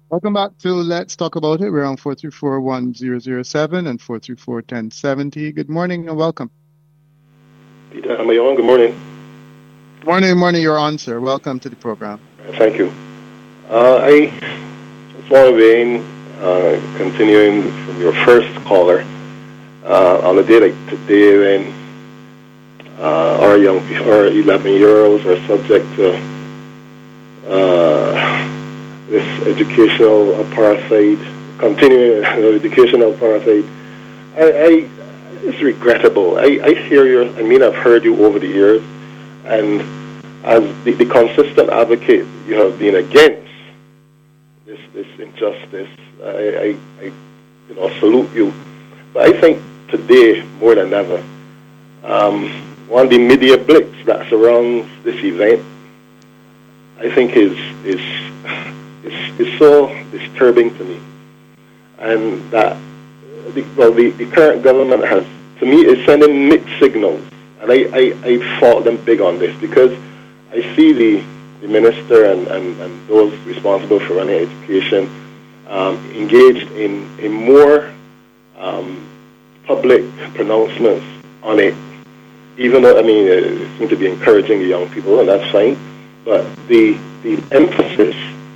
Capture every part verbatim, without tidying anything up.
Welcome back to Let's Talk About It. We're on four three four, one zero zero seven and four three four, one zero seven zero. Good morning and welcome. Peter, am I on? Good morning. Morning, morning, you're on, sir. Welcome to the program. Thank you. Uh, I just want to be uh, continuing from your first caller uh, on a day like today when uh, our young, our eleven-year-olds are subject to uh, this educational apartheid, continuing educational apartheid. I, I it's regrettable. I, I hear you. I mean, I've heard you over the years, and as the, the consistent advocate you have been against this this injustice, I, I, I you know salute you. But I think today more than ever, um, one of the media blitz that surrounds this event, I think is is is, is so disturbing to me, and that the, well the, the current government has, to me, is sending mixed signals, and I, I, I fault them big on this because I see the, the minister and, and, and those responsible for running education um, engaged in, in more um, public pronouncements on it, even though, I mean, it seems to be encouraging the young people, and that's fine, but the the emphasis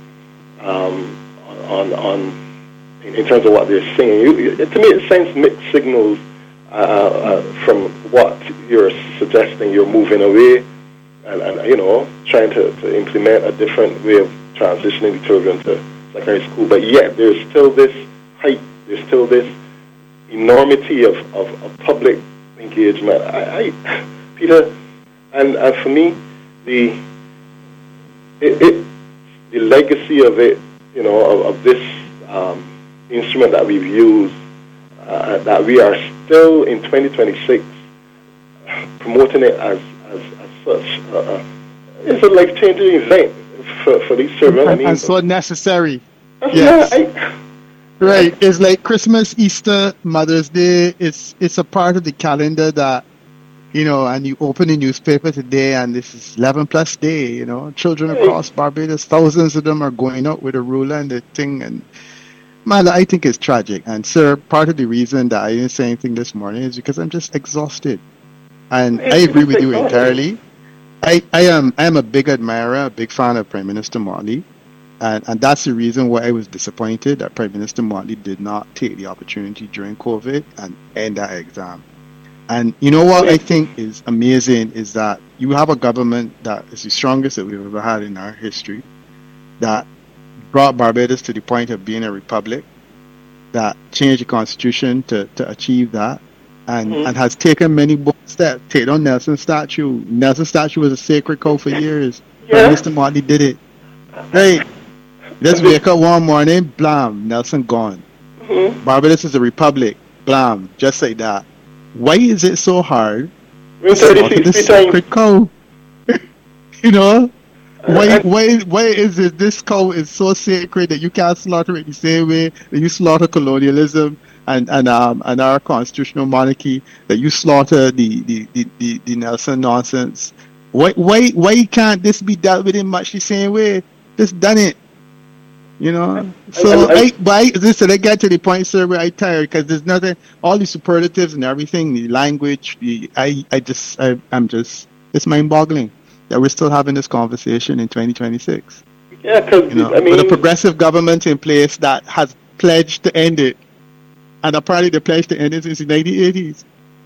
um, on, on in, in terms of what they're saying, you, you, to me it sends mixed signals uh, uh, from what you're suggesting. You're moving away and, and you know, trying to, to implement a different way of transitioning the children to secondary school, but yet there's still this hype, there's still this enormity of, of, of public engagement. I, I Peter, and, and for me, the it, it the legacy of it, you know, of, of this um, instrument that we've used, uh, that we are still in twenty twenty-six promoting it as as, as such. Uh, it's a life-changing event for, for these children. I mean, and so necessary. Yes. Yeah, I, right. It's like Christmas, Easter, Mother's Day. It's it's a part of the calendar that, you know, and you open the newspaper today and this is eleven plus day, you know, children across Barbados, thousands of them are going out with a ruler and the thing. And man, I think it's tragic. And sir, part of the reason that I didn't say anything this morning is because I'm just exhausted. And I agree with you entirely. I, I am I am a big admirer, a big fan of Prime Minister Motley. And, and that's the reason why I was disappointed that Prime Minister Motley did not take the opportunity during COVID and end that exam. And you know what I think is amazing is that you have a government that is the strongest that we've ever had in our history, that brought Barbados to the point of being a republic, that changed the constitution to, to achieve that, and, mm-hmm. and has taken many bold steps. Take on Nelson statue. Nelson statue was a sacred cow for years. Yeah. Prime Minister Motley did it. Right. Let's wake up one morning, blam, Nelson gone. Mm-hmm. Barbados is a republic, blam, just like that. Why is it so hard to slaughter this sacred cow? You know? Why why why is it this cow is so sacred that you can't slaughter it the same way that you slaughter colonialism and, and um and our constitutional monarchy, that you slaughter the, the, the, the, the Nelson nonsense? Why why why can't this be dealt with in much the same way? Just done it. You know, so I, I, I but I, listen, I get to the point, sir, where I tired because there's nothing, all the superlatives and everything, the language, the I, I just, I, I'm just, it's mind-boggling that we're still having this conversation in twenty twenty-six. Yeah, because you know, I mean, with a progressive government in place that has pledged to end it, and apparently they pledged to end it since the nineteen eighties.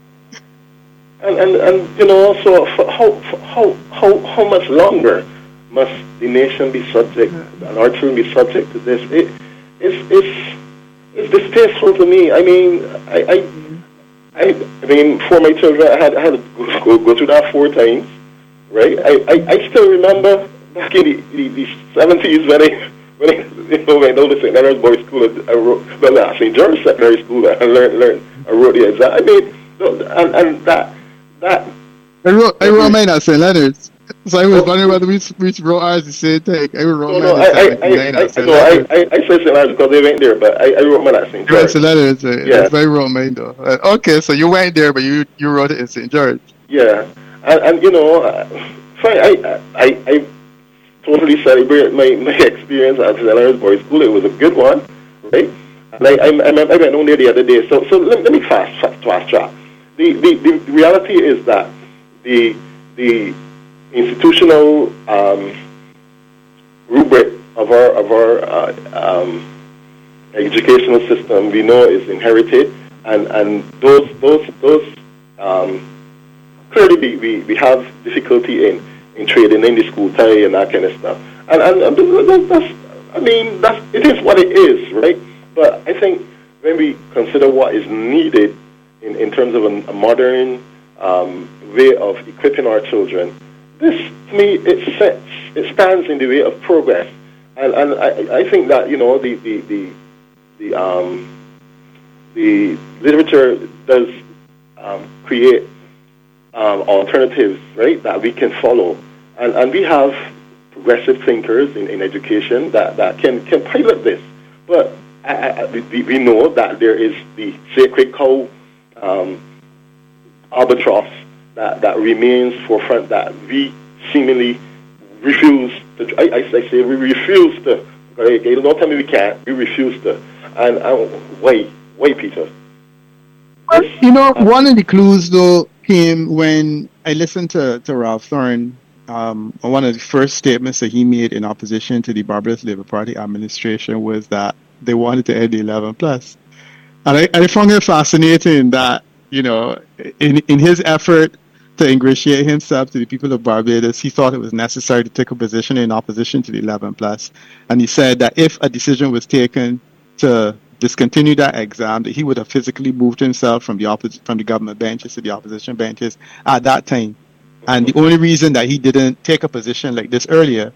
And and, and you know, so for how how how how much longer must the nation be subject, and our children be subject to this? It, it's, it's, it's distasteful to me. I mean, I, I, I, I mean, for my children, I had, I had to go, go through that four times, right? I, I, I still remember back in the, the, the seventies when I, when I, you know, when I noticed Saint Leonard's Boys School, I wrote, well, uh, Saint George's Secondary School, I learned, learned, I wrote the exam. I mean, and, and that, that. I wrote, I wrote mine at Saint Leonard's. So I was wondering whether we we wrote ours the same thing. I wrote no, no, I, I, I, I, I, no, I, I, I said Saint Leonard's because they went there, but I, I wrote mine at Saint George. Right, Saint Leonard's, uh, yeah. That's why I wrote mine though. Uh, okay, so you went there, but you you wrote it in Saint George. Yeah, and, and you know, uh, fine, I, I, I, totally celebrate my, my experience at Saint Lawrence Boys School. It was a good one, right? And I, I, I, I went on there the other day. So so let, let me fast fast, fast track. The, the the reality is that the the institutional um, rubric of our of our uh, um, educational system, we know, is inherited, and, and those those those um, clearly we, we, we have difficulty in, in trading in the school tie and that kind of stuff. And and, and that's, I mean, that's, it is what it is, right? But I think when we consider what is needed in, in terms of a, a modern um, way of equipping our children, this, to me, it sets, it stands in the way of progress. And, and I, I think that, you know, the the the, the, um, the literature does um, create um, alternatives, right, that we can follow. And, and we have progressive thinkers in, in education that, that can, can pilot this. But I, I, we, we know that there is the sacred cow um, albatross that, that remains forefront, that we seemingly refuse to. I, I, I say we refuse to. Okay, don't tell me we can't. We refuse to. And, and why, why, Peter? Well, you know, one of the clues though came when I listened to, to Ralph Thorne. Um, one of the first statements that he made in opposition to the Barbados Labour Party administration was that they wanted to end the eleven plus. And I, I found it fascinating that, you know, in in his effort to ingratiate himself to the people of Barbados, he thought it was necessary to take a position in opposition to the eleven plus. And he said that if a decision was taken to discontinue that exam, that he would have physically moved himself from the oppos- from the government benches to the opposition benches at that time. And the only reason that he didn't take a position like this earlier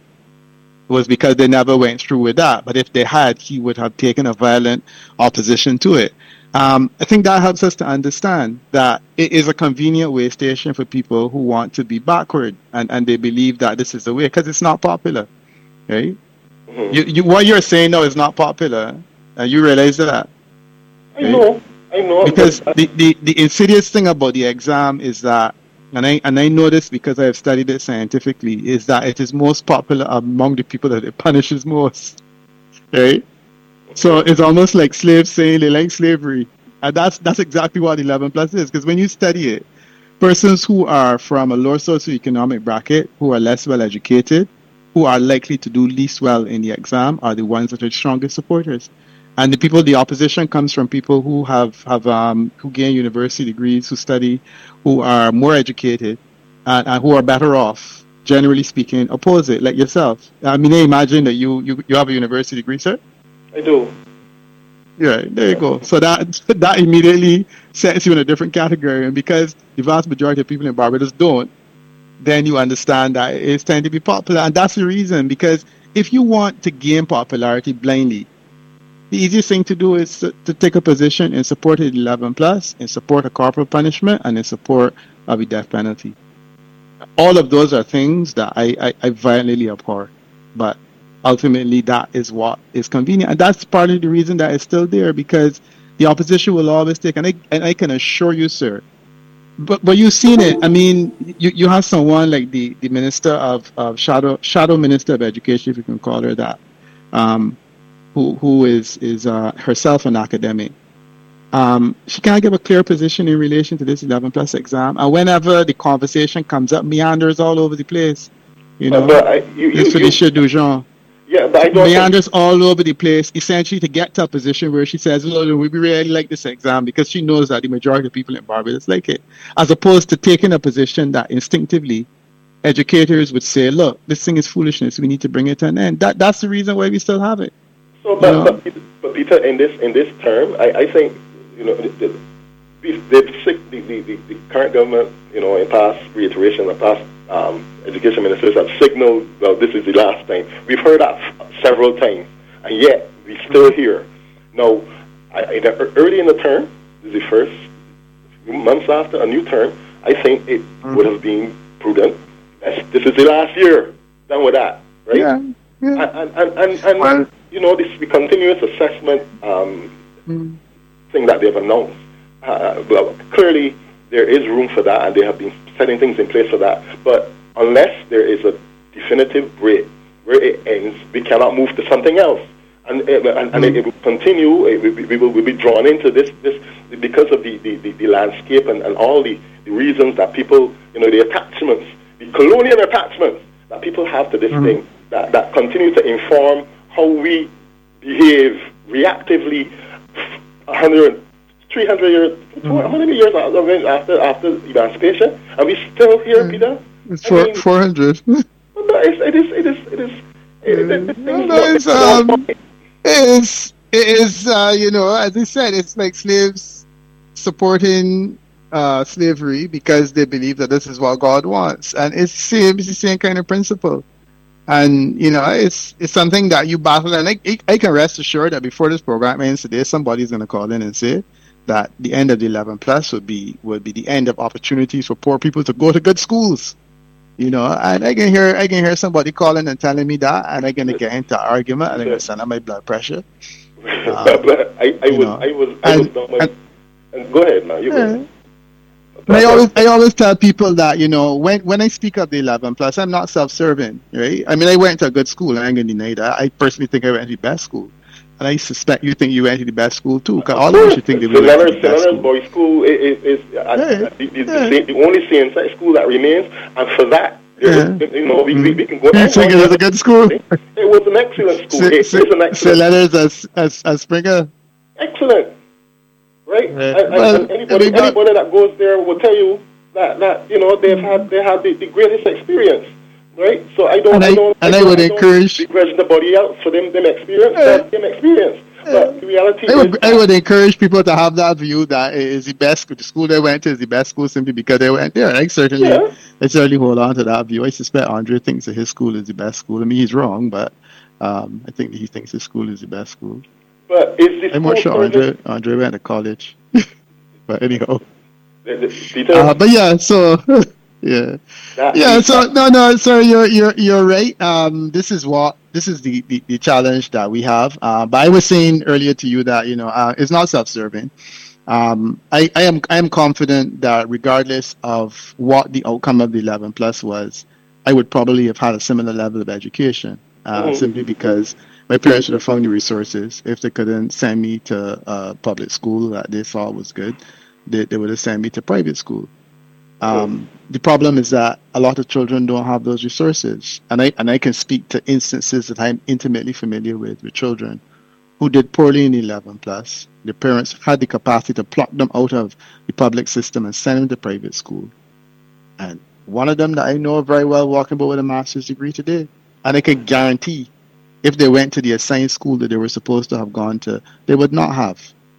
was because they never went through with that. But if they had, he would have taken a violent opposition to it. Um, I think that helps us to understand that it is a convenient way station for people who want to be backward, and, and they believe that this is the way, because it's not popular, right? Mm-hmm. You, you, what you're saying now is not popular, and you realize that? Right? I know, I know. Because the, the, the insidious thing about the exam is that, and I and I know this because I have studied it scientifically, is that it is most popular among the people that it punishes most, right? So it's almost like slaves saying they like slavery. And that's that's exactly what eleven plus is. Because when you study it, persons who are from a lower socioeconomic bracket, who are less well educated, who are likely to do least well in the exam, are the ones that are the strongest supporters. And the people, the opposition comes from people who have, have um, who gain university degrees, who study, who are more educated, and, and who are better off, generally speaking, oppose it, like yourself. I mean, I imagine that you, you, you have a university degree, sir? I do. Yeah, there you go. So that that immediately sets you in a different category. And because the vast majority of people in Barbados don't, then you understand that it's tend to be popular. And that's the reason, because if you want to gain popularity blindly, the easiest thing to do is to, to take a position in support of the eleven plus, in support of corporal punishment, and in support of the death penalty. All of those are things that I, I, I violently abhor. But ultimately, that is what is convenient. And that's part of the reason that it's still there, because the opposition will always take, and I, and I can assure you, sir, but but you've seen it. I mean, you, you have someone like the, the Minister of, of Shadow Shadow Minister of Education, if you can call her that, um, who who is, is uh, herself an academic. Um, she can't give a clear position in relation to this eleven plus exam. And whenever the conversation comes up, meanders all over the place. You know, but, but I, you, you, it's Felicia Dujon. Yeah, but I don't meanders think... all over the place, essentially to get to a position where she says, "Well, we really like this exam," because she knows that the majority of people in Barbados like it, as opposed to taking a position that instinctively educators would say, "Look, this thing is foolishness. We need to bring it to an end." That that's the reason why we still have it. So, but, you know? but, but Peter, in this in this term, I, I think you know the, the, the, the, the, the current government, you know, in past reiteration, in past um, education ministers have signaled, well, this is the last time. We've heard that several times, and yet we still here. Now, I, in the, early in the term, this is the first months after a new term, I think it mm-hmm. would have been prudent. That's, this is the last year. Done with that, right? Yeah. yeah. And, and, and, and well, you know, this the continuous assessment um, mm-hmm. thing that they've announced. Uh, well, clearly, there is room for that, and they have been setting things in place for that. But unless there is a definitive break where it ends, we cannot move to something else. And, and, and mm-hmm. it, it will continue, it, we, we will we'll be drawn into this, this because of the, the, the, the landscape and, and all the, the reasons that people, you know, the attachments, the colonial attachments that people have to this mm-hmm. thing, that, that continue to inform how we behave reactively one hundred, three hundred years, mm-hmm. how many years after after emancipation, and we still here, mm-hmm. Peter? It's four, I mean, four hundred. No, it's, it is, it is, it is, it is, it is, no, no, it's, um, it is, it is, uh, you know, as I said, it's like slaves supporting uh, slavery because they believe that this is what God wants. And it's the same, it's the same kind of principle. And, you know, it's it's something that you battle. And I, I can rest assured that before this program ends today, somebody's going to call in and say that the end of the eleven plus would be would be the end of opportunities for poor people to go to good schools. You know, and I can hear I can hear somebody calling and telling me that, and I'm going to get into an argument, and I'm going to send up my blood pressure. Um, I, I, was, know, I was I was I was and, go ahead now. You go. I always I always tell people that, you know, when when I speak of the eleven plus, I'm not self-serving, right? I mean, I went to a good school, and I'm going to deny that. I personally think I went to the best school, and I suspect you think you went to the best school too. Because all of us should think they went to the best school. Boys' School is, is, is uh, yeah. the, the, yeah. the only same-sex school that remains, and for that, yeah. you know, we, we, we can go. You think it was a good school? It was an excellent school. Say, it say, is an excellent. Say letters as as as Springer. Excellent, right? Yeah. And, Well, and anybody got, anybody that goes there will tell you that, that you know they've had they had the, the greatest experience, right? So I don't and I, I don't and I, I don't, would I don't encourage begrudge nobody else for them them experience yeah. them experience. But the reality I would, is, I would encourage people to have that view that it is the best the school they went to is the best school simply because they went there. I certainly, yeah. I certainly hold on to that view. I suspect Andre thinks that his school is the best school. I mean, he's wrong, but um, I think that he thinks his school is the best school. But is the I'm not sure Andre Andre went to college, but anyhow. Peter, uh, but yeah, so yeah, that yeah. So no, no. So you're you're you're right. Um, this is what this is the, the, the challenge that we have. Uh, but I was saying earlier to you that you know uh, it's not self-serving. Um, I, I am I am confident that regardless of what the outcome of the eleven plus was, I would probably have had a similar level of education. Uh, mm-hmm. Simply because my parents would have found the resources. If they couldn't send me to a public school that they thought was good, they, they would have sent me to private school. Um, the problem is that a lot of children don't have those resources. And I and I can speak to instances that I'm intimately familiar with, with children who did poorly in eleven plus. Their parents had the capacity to pluck them out of the public system and send them to private school. And one of them that I know very well walking about with a master's degree today. And I can guarantee if they went to the assigned school that they were supposed to have gone to, they would not have.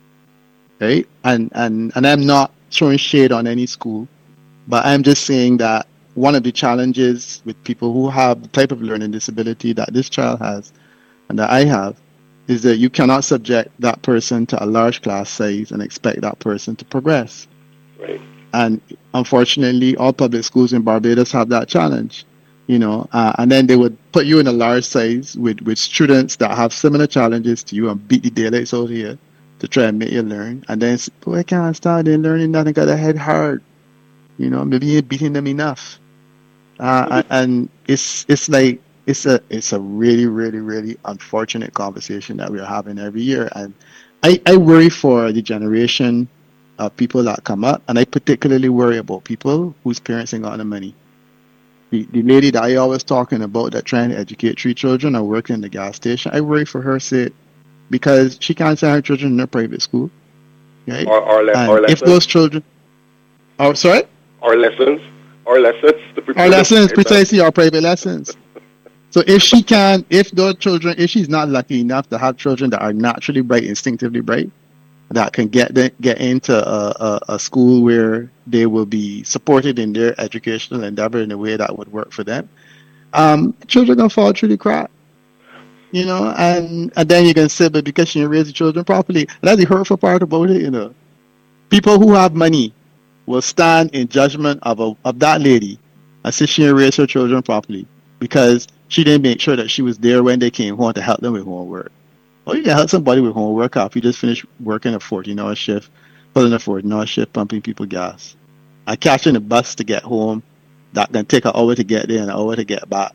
Right? And and, and I'm not throwing shade on any school, but I'm just saying that one of the challenges with people who have the type of learning disability that this child has and that I have is that you cannot subject that person to a large class size and expect that person to progress. Right. And unfortunately, all public schools in Barbados have that challenge. You know, uh, and then they would put you in a large size with, with students that have similar challenges to you and beat the daylights out here to try and make you learn. And then, boy, I can't start in learning nothing because I head hard. You know, maybe you ain't beating them enough. Uh, and it's it's like it's a it's a really really really unfortunate conversation that we're having every year. And I, I worry for the generation of people that come up, and I particularly worry about people whose parents ain't got the money. The, the lady that I always talking about that trying to educate three children and working in the gas station, I worry for her sake because she can't send her children in a private school. Right? Or, or, le- and or if those children, oh sorry, or lessons, or lessons, or lessons precisely, or private lessons. So if she can, if those children, if she's not lucky enough to have children that are naturally bright, instinctively bright, that can get the, get into a, a, a school where they will be supported in their educational endeavor in a way that would work for them, um, children gonna fall through the crack, you know, and, and then you can say, but because she didn't raise the children properly, that's the hurtful part about it, you know. People who have money will stand in judgment of a, of that lady and say she didn't raise her children properly because she didn't make sure that she was there when they came home to help them with homework. Well, you can help somebody with homework after you just finish working a fourteen-hour shift, pulling a fourteen-hour shift, pumping people gas. And catching a bus to get home that can take an hour to get there and an hour to get back.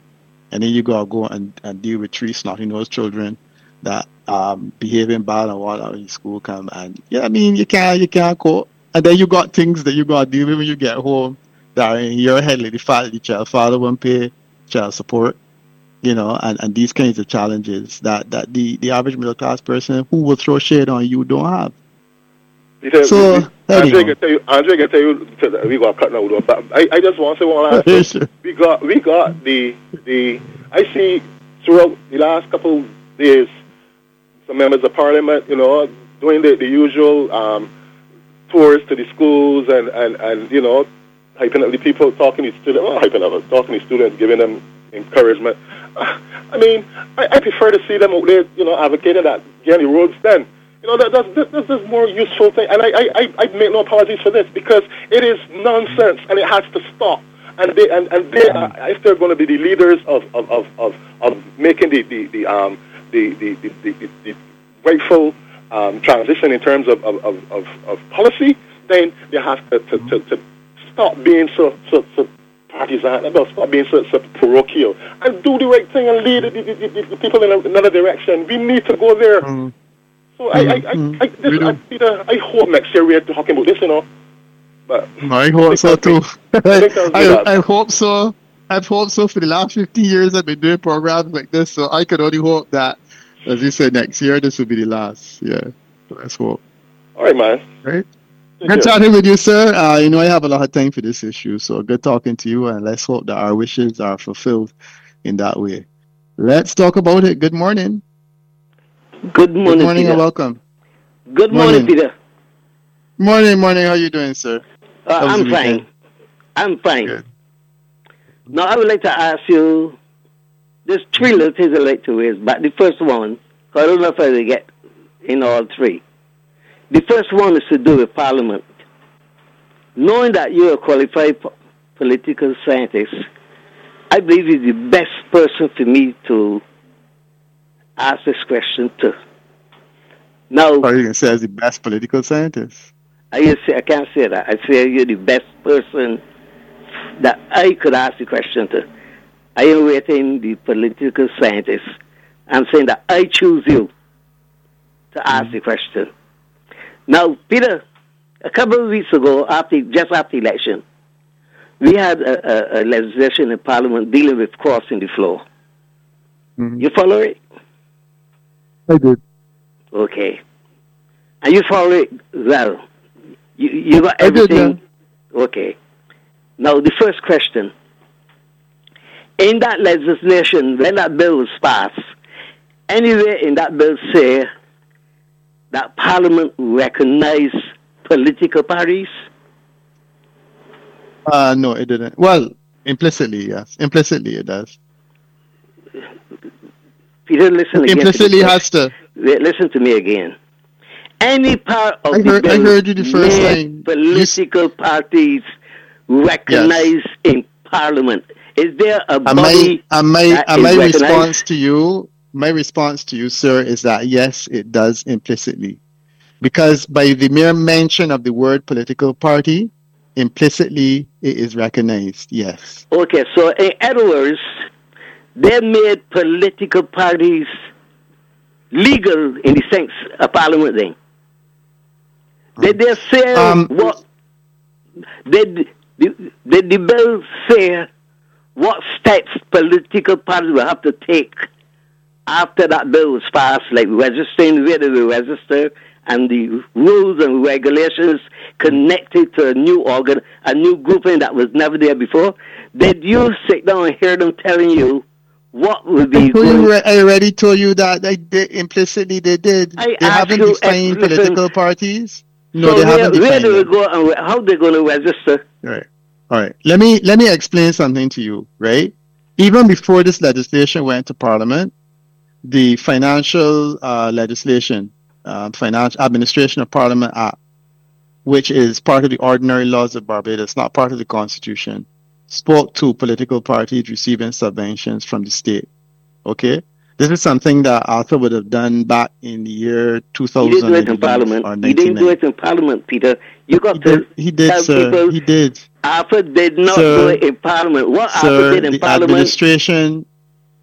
and then you gotta go and, and deal with three snotty nosed children that um behaving bad and what out in school come and yeah, I mean you can't you can't cope. And then you got things that you gotta deal with when you get home that are in your head like the fact the child father won't pay child support, you know, and, and these kinds of challenges that, that the, the average middle class person who will throw shade on you don't have. Because so Andre can tell you, Andre can tell you we got cut now. But I, I just want to say one last thing. Sure. We got we got the the I see throughout the last couple of days some members of parliament, you know, doing the, the usual um, tours to the schools and, and, and you know, hyping up the people, talking to students, well, hyping up, talking to students, giving them encouragement. Uh, I mean, I, I prefer to see them out there, you know, advocating that getting the roads done. You know, that, that's, that's, that's more useful thing. And I, I, I make no apologies for this because it is nonsense and it has to stop. And they, and, and they are, if they're going to be the leaders of, of, of, of, of making the, the, the, um, the, the, the, the, the rightful um, transition in terms of, of, of, of, of policy, then they have to, to, to, to stop being so, so, so partisan, stop being so, so parochial, and do the right thing and lead the, the, the, the people in another direction. We need to go there. Mm. So I, I, I, I, this, I, Peter, I hope next year we're talking about this, you know. But I hope so too. I, I, I hope so. I've hoped so for the last fifty years. I've been doing programs like this, so I can only hope that, as you said, next year this will be the last. Yeah, let's hope. All right, man. Right. Good talking with you, sir. Uh, you know I have a lot of time for this issue, so good talking to you, and let's hope that our wishes are fulfilled in that way. Let's talk about it. Good morning. Good morning, Good morning Peter. and welcome. Good morning, morning, Peter. Morning, morning. How you doing, sir? Uh, I'm fine. I'm fine. Good. Now, I would like to ask you, there's three little things I'd like to raise, but the first one, I don't know if I will get in all three. The first one is to do with Parliament. Knowing that you're a qualified po- political scientist, I believe you're the best person for me to ask this question to. Now, are you going to say as the best political scientist? I, say, I can't say that. I say you're the best person that I could ask the question to. I am rating the political scientist. I'm saying that I choose you to ask mm-hmm. the question. Now, Peter, a couple of weeks ago, after just after election, we had a, a, a legislation in Parliament dealing with crossing the floor. Mm-hmm. You follow it? I did. Okay. And you follow it well. You, you got everything? I did, yeah. Okay. Now, the first question. In that legislation, when that bill was passed, anywhere in that bill say that Parliament recognize political parties? Uh, no, it didn't. Well, implicitly, yes. Implicitly, it does. Peter, listen again. Implicitly has to. Listen to me again. Any part of I the heard, bill I heard you the first time. Political you... parties recognized yes. in Parliament. Is there a body my, and my, that and is my recognized? response to you, my response to you, sir, is that yes, it does implicitly. Because by the mere mention of the word political party, implicitly it is recognized, yes. Okay, so in other words, they made political parties legal in the sense of Parliament then. Did they say um, what did the, did the bill say what steps political parties will have to take after that bill was passed, like registering where they will register and the rules and regulations connected to a new organ, a new grouping that was never there before? Did you sit down and hear them telling you what would be? I, I already told you that they did, implicitly they did. I they haven't defined listen, political parties. No, so they where, haven't where defined do we them. go and how are they going to register? All right. All right. Let me let me explain something to you, right? Even before this legislation went to Parliament, the Financial uh, Legislation, uh, Financial Administration of Parliament Act, which is part of the ordinary laws of Barbados, not part of the Constitution, spoke to political parties receiving subventions from the state. Okay? This is something that Arthur would have done back in the year two thousand. He didn't do it in Parliament. He didn't do it in Parliament, Peter. You got he to did, he did, tell sir. people he did. Arthur did not sir, do it in Parliament. What sir, Arthur did in the Parliament? Administration,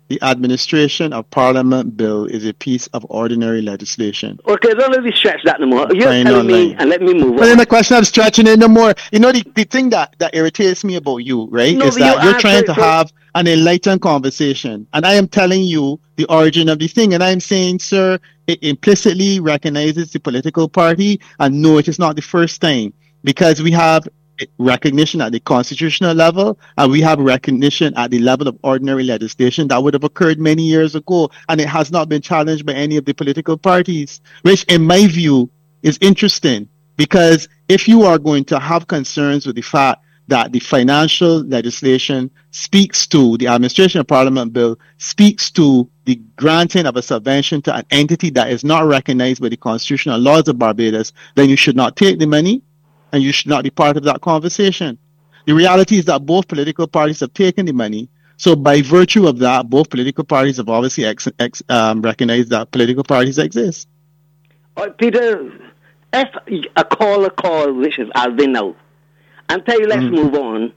the administration of Parliament bill is a piece of ordinary legislation. Okay, don't let me stretch that no more. You're telling me, and let me move on. But in the question of stretching it no more, you know, the, the thing that, that irritates me about you, right, no, is that you you're trying to for... have an enlightened conversation. And I am telling you the origin of the thing. And I'm saying, sir, it implicitly recognizes the political party. And no, it is not the first time. Because we have recognition at the constitutional level, and we have recognition at the level of ordinary legislation that would have occurred many years ago, and it has not been challenged by any of the political parties, which in my view is interesting, because if you are going to have concerns with the fact that the financial legislation speaks to, the administration of Parliament bill speaks to the granting of a subvention to an entity that is not recognized by the constitutional laws of Barbados, then you should not take the money, and you should not be part of that conversation. The reality is that both political parties have taken the money. So by virtue of that, both political parties have obviously ex- ex- um, recognized that political parties exist. Uh, Peter, if a call a call, which is Alvin now, and tell you let's mm. move on,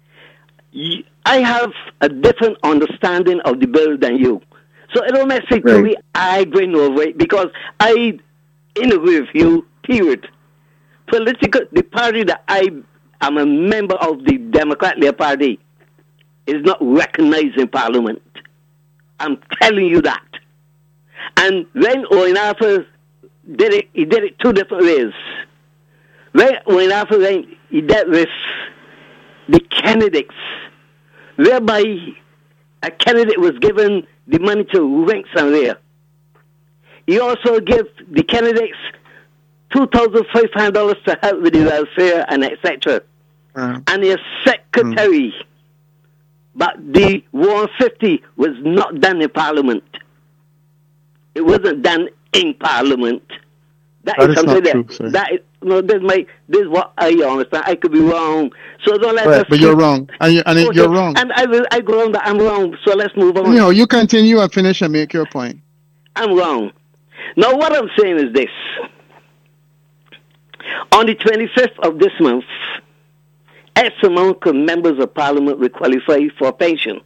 I have a different understanding of the bill than you. So it don't make sense to me arguing over it, because I agree with you, period. Political, the party that I am a member of, the Democratic Party, is not recognized in Parliament. I'm telling you that. And when Oinafa did it, he did it two different ways. When Oinafa, he did with the candidates, whereby a candidate was given the money to rent somewhere. He also gave the candidates two thousand five hundred dollars to help with the welfare and et cetera. Mm. And his secretary. Mm. But the one hundred fifty was not done in Parliament. It wasn't done in Parliament. That, that is something that, true, that is, no, this, my, this is what I understand. I could be wrong. So don't let right, us... But keep, you're wrong. And, you, and okay. you're wrong. And I will I go on that I'm wrong. So let's move on. You know, you continue and finish and make your point. I'm wrong. Now what I'm saying is this. On the twenty-fifth of this month, X amount of members of Parliament will qualify for a pension.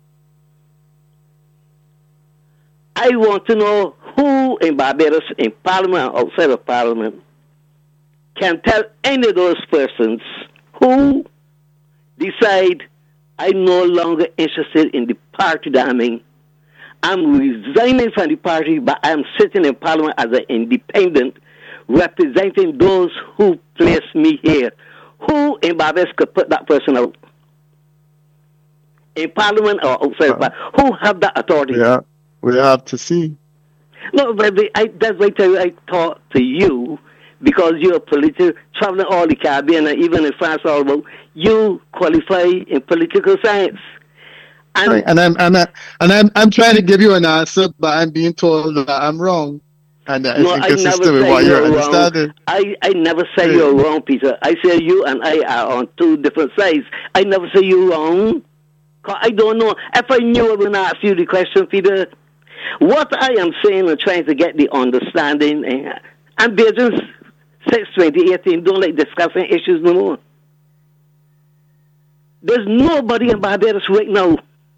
I want to know who in Barbados, in Parliament or outside of Parliament, can tell any of those persons who decide, I'm no longer interested in the party that I'm in. I'm resigning from the party, but I'm sitting in Parliament as an independent, representing those who placed me here. Who in Barbados could put that person out? In Parliament or outside? Uh, who have that authority? Yeah, we have to see. No, but I, that's why I talk to you, because you're a political, traveling all the Caribbean and even in France, all about, you qualify in political science. And, right. and I'm, I'm not, and I'm, I'm trying to give you an answer, but I'm being told that I'm wrong. And that no, I never say you're, you're wrong. I, I never say yeah. you're wrong, Peter. I say you and I are on two different sides. I never say you're wrong. I don't know. If I knew I would ask you the question, Peter. What I am saying and trying to get the understanding, and Beijing since twenty eighteen don't like discussing issues no more. There's nobody in Barbados right now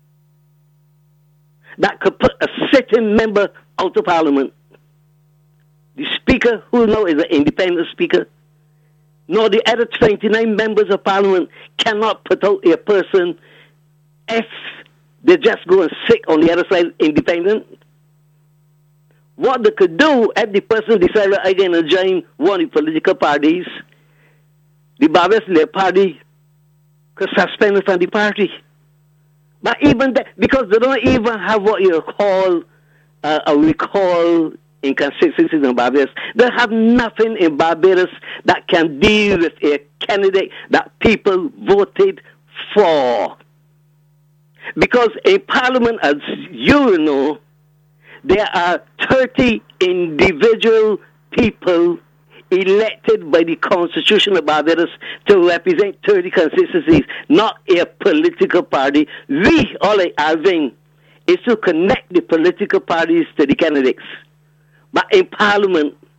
that could put a sitting member out of Parliament. The Speaker, who now is an independent Speaker, nor the other twenty-nine members of Parliament cannot put out a person if they just go and sit on the other side independent. What they could do, if the person decided I'm going to join one of the political parties, the Barbados Labour Party could suspend it from the party. But even that, because they don't even have what you call uh, a recall inconsistencies in Barbados, they have nothing in Barbados that can deal with a candidate that people voted for. Because in Parliament, as you know, there are thirty individual people elected by the Constitution of Barbados to represent thirty constituencies, not a political party. We, all I having, is to connect the political parties to the candidates. But in Parliament,